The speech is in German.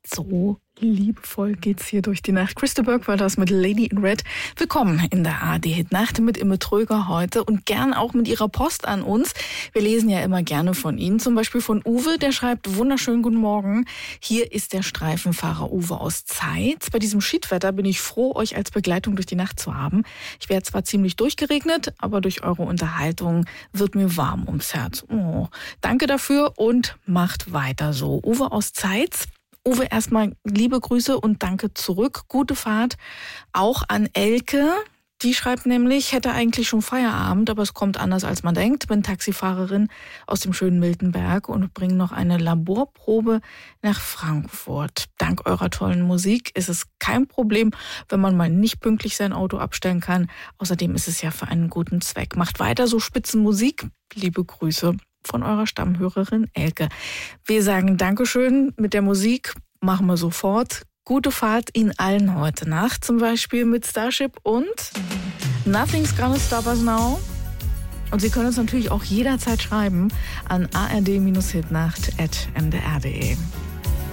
So liebevoll geht's hier durch die Nacht. Christa Burke-Wolters mit Lady in Red. Willkommen in der ARD-Hit-Nacht mit Imme Tröger heute und gern auch mit ihrer Post an uns. Wir lesen ja immer gerne von Ihnen, zum Beispiel von Uwe, der schreibt: Wunderschönen guten Morgen. Hier ist der Streifenfahrer Uwe aus Zeitz. Bei diesem Schiedwetter bin ich froh, euch als Begleitung durch die Nacht zu haben. Ich werde zwar ziemlich durchgeregnet, aber durch eure Unterhaltung wird mir warm ums Herz. Oh, danke dafür und macht weiter so. Uwe aus Zeitz. Uwe, erstmal liebe Grüße und danke zurück. Gute Fahrt auch an Elke. Die schreibt nämlich, hätte eigentlich schon Feierabend, aber es kommt anders, als man denkt. Bin Taxifahrerin aus dem schönen Miltenberg und bringe noch eine Laborprobe nach Frankfurt. Dank eurer tollen Musik ist es kein Problem, wenn man mal nicht pünktlich sein Auto abstellen kann. Außerdem ist es ja für einen guten Zweck. Macht weiter so Spitzenmusik. Liebe Grüße von eurer Stammhörerin Elke. Wir sagen Dankeschön. Mit der Musik machen wir sofort. Gute Fahrt Ihnen allen heute Nacht, zum Beispiel mit Starship und Nothing's Gonna Stop Us Now. Und Sie können uns natürlich auch jederzeit schreiben an ard-hitnacht@mdr.de.